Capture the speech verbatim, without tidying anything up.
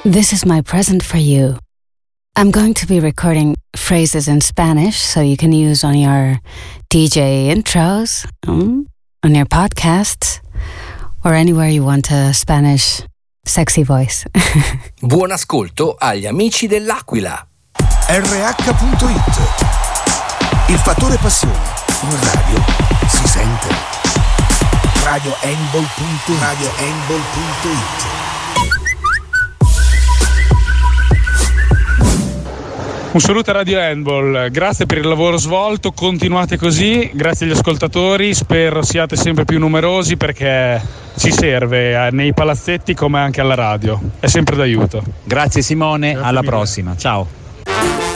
This is my present for you. I'm going to be recording phrases in Spanish so you can use on your D J intros, um, on your podcasts, or anywhere you want a Spanish sexy voice. Buon ascolto agli amici dell'Aquila. R H punto it. Il fattore passione in radio si sente. Radio Handball punto it. Radio Handball punto it. Un saluto a Radio Handball, grazie per il lavoro svolto, continuate così, grazie agli ascoltatori, spero siate sempre più numerosi perché ci serve nei palazzetti come anche alla radio, è sempre d'aiuto. Grazie Simone, Grazie alla mille. prossima, ciao.